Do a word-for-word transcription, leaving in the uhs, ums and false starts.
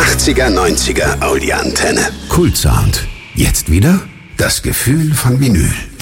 achtziger, neunziger Audioantenne. Kultsound. Jetzt wieder das Gefühl von Vinyl.